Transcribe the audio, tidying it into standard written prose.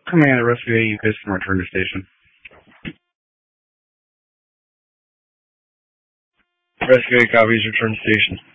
Command Rescue 8, UPS from return to station. Rescue 8 copies, return to station.